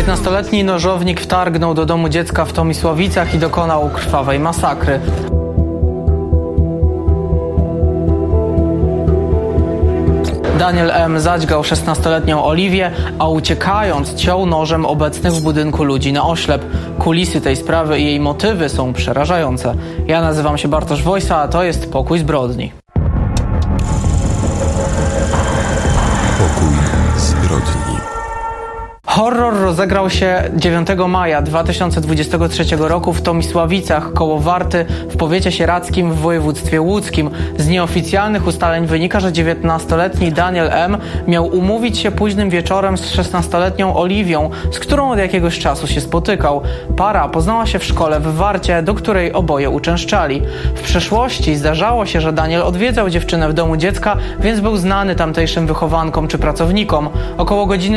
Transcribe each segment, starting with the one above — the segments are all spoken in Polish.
19-letni nożownik wtargnął do domu dziecka w Tomisławicach i dokonał krwawej masakry. Daniel M. zadźgał 16-letnią Oliwię, a uciekając ciął nożem obecnych w budynku ludzi na oślep. Kulisy tej sprawy i jej motywy są przerażające. Ja nazywam się Bartosz Wojsa, a to jest Pokój Zbrodni. Pokój Zbrodni. Horror rozegrał się 9 maja 2023 roku w Tomisławicach koło Warty w powiecie sieradzkim w województwie łódzkim. Z nieoficjalnych ustaleń wynika, że 19-letni Daniel M. miał umówić się późnym wieczorem z 16-letnią Oliwią, z którą od jakiegoś czasu się spotykał. Para poznała się w szkole w Warcie, do której oboje uczęszczali. W przeszłości zdarzało się, że Daniel odwiedzał dziewczynę w domu dziecka, więc był znany tamtejszym wychowankom czy pracownikom. Około godziny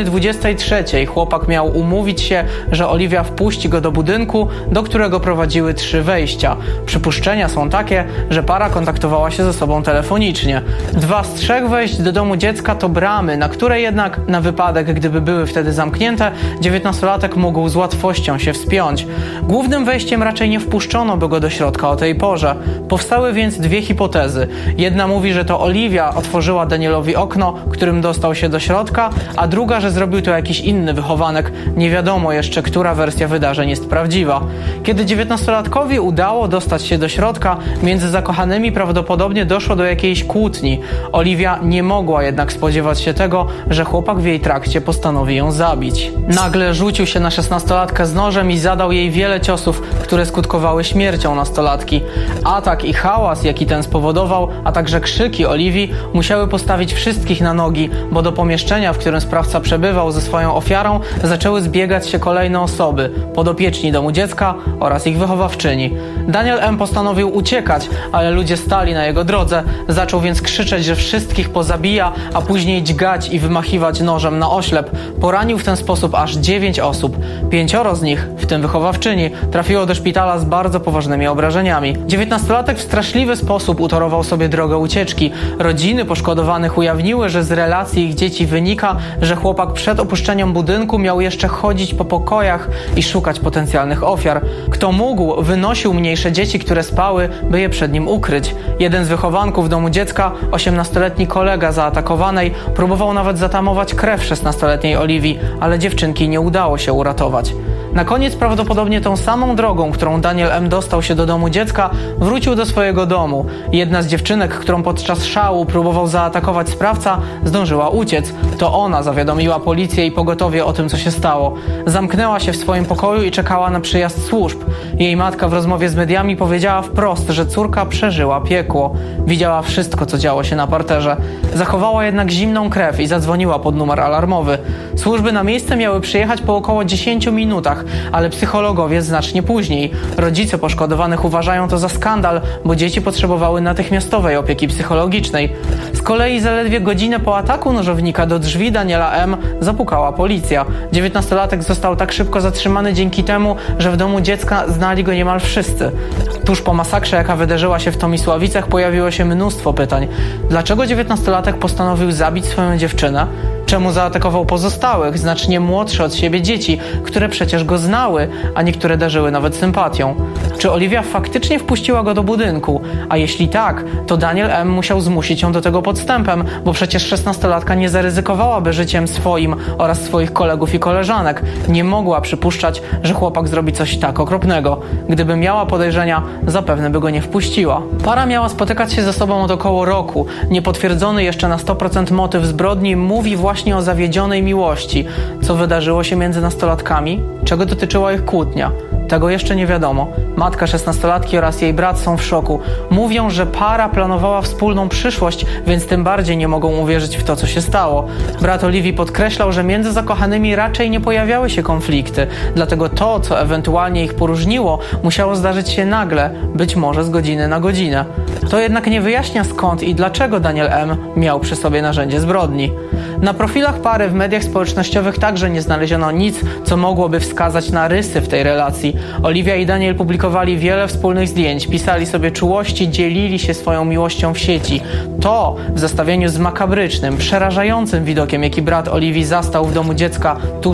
23 chłopak miał umówić się, że Oliwia wpuści go do budynku, do którego prowadziły 3 wejścia. Przypuszczenia są takie, że para kontaktowała się ze sobą telefonicznie. 2 z 3 wejść do domu dziecka to bramy, na które jednak, na wypadek gdyby były wtedy zamknięte, 19-latek mógł z łatwością się wspiąć. Głównym wejściem raczej nie wpuszczono by go do środka o tej porze. Powstały więc 2 hipotezy. Jedna mówi, że to Oliwia otworzyła Danielowi okno, którym dostał się do środka, a druga, że zrobił to jakiś inny wychowanek. Nie wiadomo jeszcze, która wersja wydarzeń jest prawdziwa. Kiedy 19-latkowi udało dostać się do środka, między zakochanymi prawdopodobnie doszło do jakiejś kłótni. Oliwia nie mogła jednak spodziewać się tego, że chłopak w jej trakcie postanowi ją zabić. Nagle rzucił się na 16-latkę z nożem i zadał jej wiele ciosów, które skutkowały śmiercią nastolatki. Atak i hałas, jaki ten spowodował, a także krzyki Oliwii musiały postawić wszystkich na nogi, bo do pomieszczenia, w którym sprawca przebywał ze swoją ofiarą, zaczęły zbiegać się kolejne osoby, podopieczni domu dziecka oraz ich wychowawczyni. Daniel M. postanowił uciekać, ale ludzie stali na jego drodze. Zaczął więc krzyczeć, że wszystkich pozabija, a później dźgać i wymachiwać nożem na oślep. Poranił w ten sposób aż 9 osób. 5 z nich, w tym wychowawczyni, trafiło do szpitala z bardzo poważnymi obrażeniami. 19-latek w straszliwy sposób utorował sobie drogę ucieczki. Rodziny poszkodowanych ujawniły, że z relacji ich dzieci wynika, że chłopak przed opuszczeniem budynku miał jeszcze chodzić po pokojach i szukać potencjalnych ofiar. Kto mógł, wynosił mniejsze dzieci, które spały, by je przed nim ukryć. Jeden z wychowanków domu dziecka, 18-letni kolega zaatakowanej, próbował nawet zatamować krew 16-letniej Oliwii, ale dziewczynki nie udało się uratować. Na koniec prawdopodobnie tą samą drogą, którą Daniel M. dostał się do domu dziecka, wrócił do swojego domu. Jedna z dziewczynek, którą podczas szału próbował zaatakować sprawca, zdążyła uciec. To ona zawiadomiła policję i pogotowie o tym, co się stało. Zamknęła się w swoim pokoju i czekała na przyjazd służb. Jej matka w rozmowie z mediami powiedziała wprost, że córka przeżyła piekło. Widziała wszystko, co działo się na parterze. Zachowała jednak zimną krew i zadzwoniła pod numer alarmowy. Służby na miejsce miały przyjechać po około 10 minutach, ale psychologowie znacznie później. Rodzice poszkodowanych uważają to za skandal, bo dzieci potrzebowały natychmiastowej opieki psychologicznej. Z kolei zaledwie godzinę po ataku nożownika do drzwi Daniela M. zapukała policja. 19-latek został tak szybko zatrzymany dzięki temu, że w domu dziecka znali go niemal wszyscy. Tuż po masakrze, jaka wydarzyła się w Tomisławicach, pojawiło się mnóstwo pytań. Dlaczego 19-latek postanowił zabić swoją dziewczynę? Czemu zaatakował pozostałych, znacznie młodsze od siebie dzieci, które przecież go znały, a niektóre darzyły nawet sympatią? Czy Oliwia faktycznie wpuściła go do budynku? A jeśli tak, to Daniel M. musiał zmusić ją do tego podstępem, bo przecież 16-latka nie zaryzykowałaby życiem swoim oraz swoich kolegów i koleżanek. Nie mogła przypuszczać, że chłopak zrobi coś tak okropnego. Gdyby miała podejrzenia, zapewne by go nie wpuściła. Para miała spotykać się ze sobą od około roku. Niepotwierdzony jeszcze na 100% motyw zbrodni mówi właśnie o zawiedzionej miłości. Co wydarzyło się między nastolatkami? Czego dotyczyła ich kłótnia? Tego jeszcze nie wiadomo. Matka 16-latki oraz jej brat są w szoku. Mówią, że para planowała wspólną przyszłość, więc tym bardziej nie mogą uwierzyć w to, co się stało. Brat Oliwii podkreślał, że między zakochanymi raczej nie pojawiały się konflikty. Dlatego to, co ewentualnie ich poróżniło, musiało zdarzyć się nagle, być może z godziny na godzinę. To jednak nie wyjaśnia skąd i dlaczego Daniel M. miał przy sobie narzędzie zbrodni. Na profilach pary w mediach społecznościowych także nie znaleziono nic, co mogłoby wskazać na rysy w tej relacji. Oliwia i Daniel publikowali wiele wspólnych zdjęć, pisali sobie czułości, dzielili się swoją miłością w sieci. To w zestawieniu z makabrycznym, przerażającym widokiem, jaki brat Oliwii zastał w domu dziecka tuż